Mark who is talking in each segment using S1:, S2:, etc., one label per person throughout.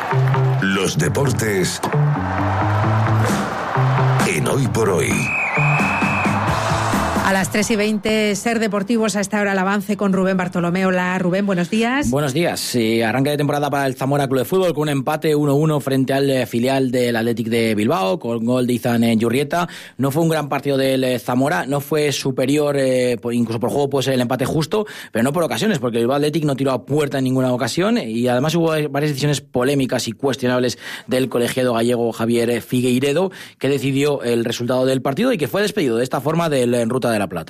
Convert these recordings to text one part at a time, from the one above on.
S1: Los deportes en Hoy por Hoy.
S2: A las 3:20, Ser Deportivos, a esta hora el avance con Rubén Bartolomé. Hola Rubén, buenos días.
S3: Buenos días. Arranque de temporada para el Zamora Club de Fútbol con un empate 1-1 frente al filial del Athletic de Bilbao, con gol de Izan Yurrieta. No fue un gran partido del Zamora, no fue superior, incluso por juego puede ser el empate justo, pero no por ocasiones, porque el Bilbao Athletic no tiró a puerta en ninguna ocasión y además hubo varias decisiones polémicas y cuestionables del colegiado gallego Javier Figueiredo, que decidió el resultado del partido y que fue despedido de esta forma del En Ruta de la Plata.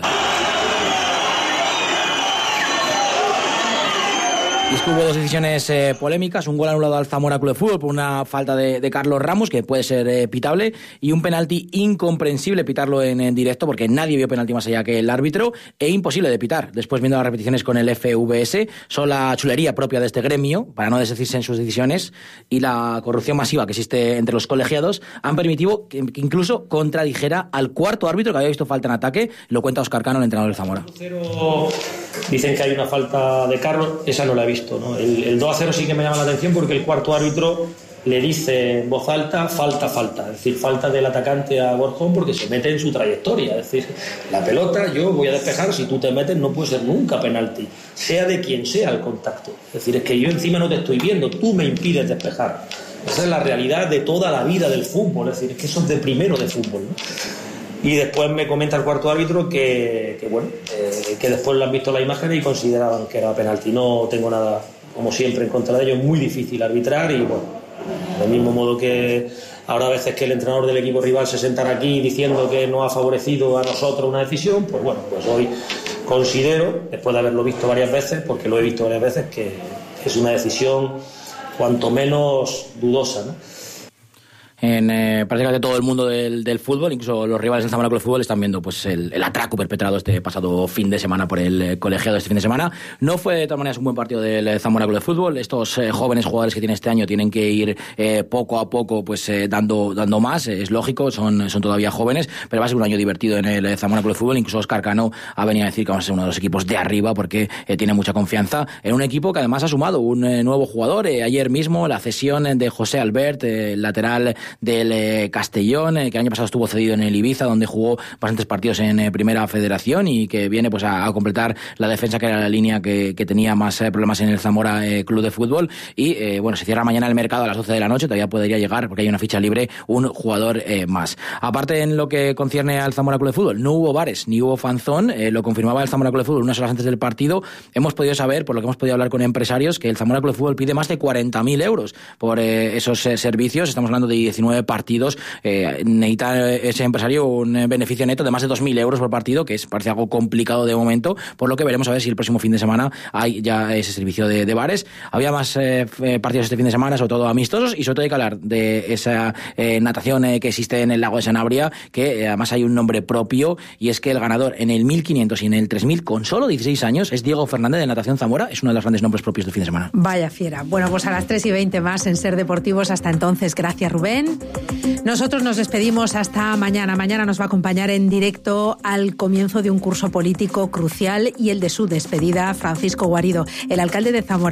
S3: Y es que hubo dos decisiones polémicas, un gol anulado al Zamora Club de Fútbol por una falta de Carlos Ramos, que puede ser pitable, y un penalti incomprensible pitarlo en directo, porque nadie vio penalti más allá que el árbitro, e imposible de pitar. Después, viendo las repeticiones con el FVS, son la chulería propia de este gremio, para no desdecirse en sus decisiones, y la corrupción masiva que existe entre los colegiados, han permitido que incluso contradijera al cuarto árbitro que había visto falta en ataque. Lo cuenta Óscar Cano, el entrenador del Zamora.
S4: Dicen que hay una falta de Carlos, esa no la he visto, ¿no? El 2-0 sí que me llama la atención porque el cuarto árbitro le dice en voz alta, falta, es decir, falta del atacante a Borjón porque se mete en su trayectoria, es decir, la pelota yo voy a despejar, si tú te metes no puede ser nunca penalti, sea de quien sea el contacto, es decir, es que yo encima no te estoy viendo, tú me impides despejar. Esa es la realidad de toda la vida del fútbol, es decir, es que eso es de primero de fútbol, ¿no? Y después me comenta el cuarto árbitro que después lo han visto las imágenes y consideraban que era penalti. No tengo nada, como siempre, en contra de ellos. Es muy difícil arbitrar y, bueno, del mismo modo que ahora a veces que el entrenador del equipo rival se sentará aquí diciendo que no ha favorecido a nosotros una decisión, pues bueno, pues hoy considero, después de haberlo visto varias veces, porque lo he visto varias veces, que es una decisión cuanto menos dudosa, ¿no?
S3: En prácticamente todo el mundo del fútbol, incluso los rivales del Zamora Club de Fútbol, están viendo pues el atraco perpetrado este pasado fin de semana por el colegiado este fin de semana. No fue de todas maneras un buen partido del Zamora Club de Fútbol. Estos jóvenes jugadores que tiene este año tienen que ir poco a poco pues dando más, es lógico, son todavía jóvenes, pero va a ser un año divertido en el Zamora Club de Fútbol. Incluso Óscar Cano ha venido a decir que vamos a ser uno de los equipos de arriba porque tiene mucha confianza en un equipo que además ha sumado un nuevo jugador. Ayer mismo la cesión de José Albert, lateral del Castellón, que el año pasado estuvo cedido en el Ibiza, donde jugó bastantes partidos en Primera Federación y que viene pues a completar la defensa, que era la línea que tenía más problemas en el Zamora Club de Fútbol. Y bueno, se cierra mañana el mercado a las 12 de la noche, todavía podría llegar, porque hay una ficha libre, un jugador más. Aparte, en lo que concierne al Zamora Club de Fútbol, no hubo bares ni hubo fanzón, lo confirmaba el Zamora Club de Fútbol unas horas antes del partido. Hemos podido saber, por lo que hemos podido hablar con empresarios, que el Zamora Club de Fútbol pide más de 40.000 euros por esos servicios. Estamos hablando de 19 partidos. Necesita ese empresario un beneficio neto de más de 2.000 euros por partido, que parece algo complicado de momento, por lo que veremos a ver si el próximo fin de semana hay ya ese servicio de bares. Había más partidos este fin de semana, sobre todo amistosos, y sobre todo hay que hablar de esa natación que existe en el lago de Sanabria, que además hay un nombre propio, y es que el ganador en el 1500 y en el 3000 con solo 16 años es Diego Fernández de Natación Zamora. Es uno de los grandes nombres propios del fin de semana.
S2: Vaya fiera. Bueno, pues a las 3:20 más en Ser Deportivos. Hasta entonces, gracias Rubén. Nosotros nos despedimos hasta mañana. Mañana nos va a acompañar en directo al comienzo de un curso político crucial y el de su despedida Francisco Guarido, el alcalde de Zamora.